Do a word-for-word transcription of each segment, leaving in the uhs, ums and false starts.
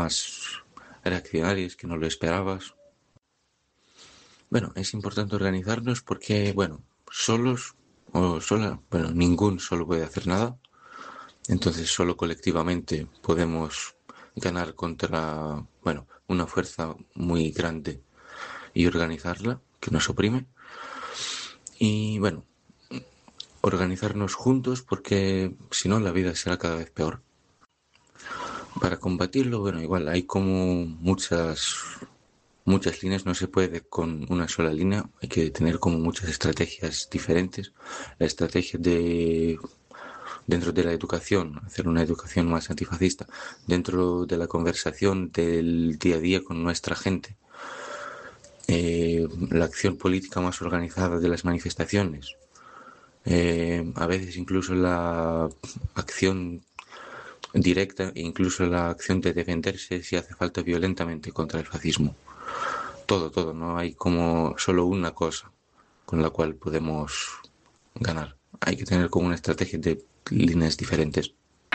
más reaccionarias que no lo esperabas. Bueno, es importante organizarnos porque, bueno, solos o sola, bueno, ningún solo puede hacer nada. Entonces solo colectivamente podemos ganar contra, bueno, una fuerza muy grande y organizarla, que nos oprime. Y bueno, organizarnos juntos porque si no la vida será cada vez peor. Para combatirlo, bueno, igual hay como muchas muchas líneas, no se puede con una sola línea, hay que tener como muchas estrategias diferentes. La estrategia de dentro de la educación, hacer una educación más antifascista, dentro de la conversación del día a día con nuestra gente, eh, la acción política más organizada de las manifestaciones, eh, a veces incluso la acción directa e incluso la acción de defenderse si hace falta violentamente contra el fascismo. Todo, todo, no hay como solo una cosa con la cual podemos ganar. Hay que tener como una estrategia de líneas diferentes.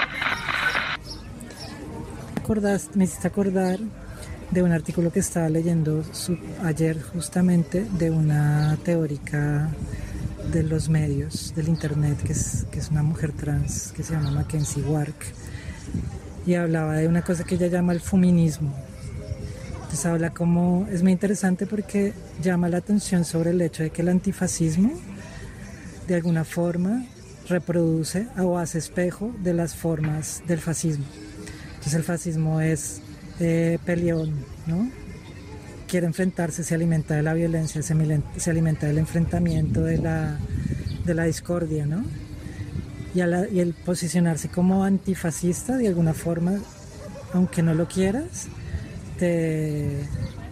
Acordás, me hiciste acordar de un artículo que estaba leyendo su, ayer justamente de una teórica de los medios, del internet, que es, que es una mujer trans que se llama Mackenzie Wark, y hablaba de una cosa que ella llama el feminismo. Entonces habla como, es muy interesante porque llama la atención sobre el hecho de que el antifascismo de alguna forma reproduce o hace espejo de las formas del fascismo. Entonces el fascismo es eh, peleón, ¿no? Quiere enfrentarse, se alimenta de la violencia, se, se alimenta del enfrentamiento, de la, de la discordia, ¿no? Y, a la, y el posicionarse como antifascista, de alguna forma, aunque no lo quieras, te,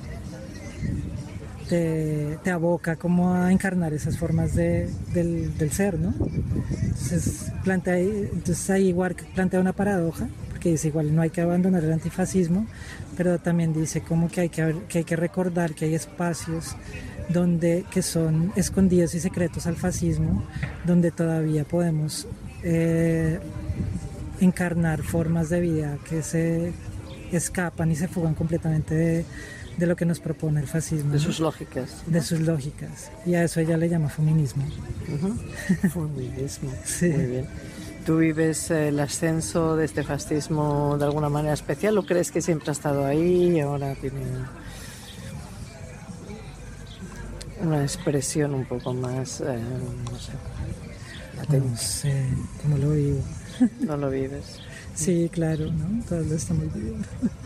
te, te aboca como a encarnar esas formas de, del, del ser, ¿no? Entonces, plantea, entonces ahí igual plantea una paradoja, porque dice igual no hay que abandonar el antifascismo, pero también dice como que hay que, que, hay que recordar que hay espacios donde, que son escondidos y secretos al fascismo, donde todavía podemos eh, encarnar formas de vida que se escapan y se fugan completamente de, de lo que nos propone el fascismo. De sus lógicas. De sus lógicas. Y a eso ella le llama feminismo. Uh-huh. Feminismo. Sí. Muy bien. ¿Tú vives el ascenso de este fascismo de alguna manera especial o crees que siempre ha estado ahí y ahora tiene una expresión un poco más, eh, no sé, latente? No sé, ¿cómo lo vivo? ¿No lo vives? Sí, claro, ¿no? Todos lo estamos viviendo.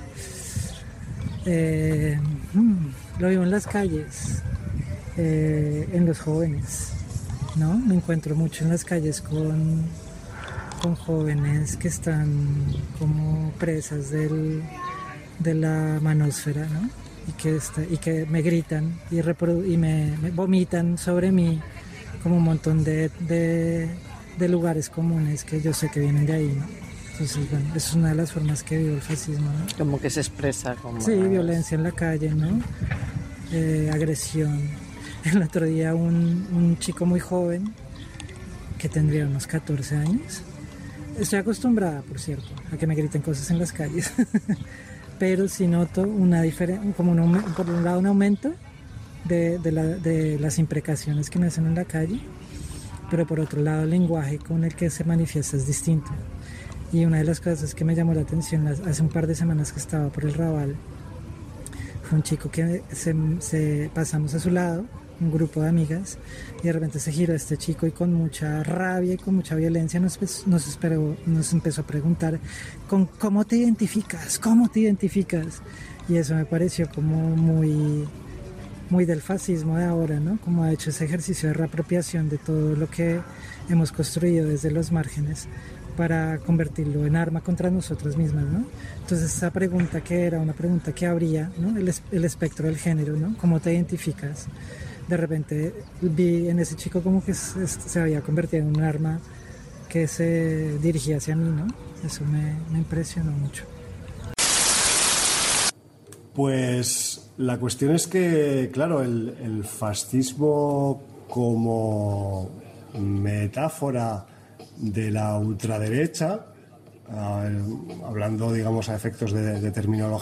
eh, hmm, lo vivo en las calles, eh, en los jóvenes, ¿no? Me encuentro mucho en las calles con, con jóvenes que están como presas del, de la manósfera, ¿no? Y que, está, y que me gritan y, reprodu- y me, me vomitan sobre mí como un montón de, de, de lugares comunes que yo sé que vienen de ahí, ¿no? Entonces, bueno, eso es una de las formas que vivo el fascismo, ¿no? Como que se expresa como... Sí, violencia en la calle, ¿no? Eh, agresión. El otro día un, un chico muy joven, que tendría unos catorce años, estoy acostumbrada, por cierto, a que me griten cosas en las calles, pero sí noto una diferencia, como un, por un lado un aumento de, de, la, de las imprecaciones que me hacen en la calle, pero por otro lado el lenguaje con el que se manifiesta es distinto. Y una de las cosas que me llamó la atención hace un par de semanas que estaba por el Raval fue un chico que se, se pasamos a su lado, un grupo de amigas, y de repente se giró este chico y con mucha rabia y con mucha violencia nos, nos, esperó, nos empezó a preguntar con ¿cómo te identificas? ¿Cómo te identificas? Y eso me pareció como muy, muy del fascismo de ahora, ¿no? Como ha hecho ese ejercicio de reapropiación de todo lo que hemos construido desde los márgenes para convertirlo en arma contra nosotras mismas, ¿no? Entonces esa pregunta que era una pregunta que abría, ¿no? el, es, el espectro del género, ¿no? ¿Cómo te identificas? De repente vi en ese chico como que se, se había convertido en un arma que se dirigía hacia mí, ¿no? Eso me, me impresionó mucho. Pues la cuestión es que, claro, el, el fascismo como metáfora de la ultraderecha, uh, hablando, digamos, a efectos de, de terminología,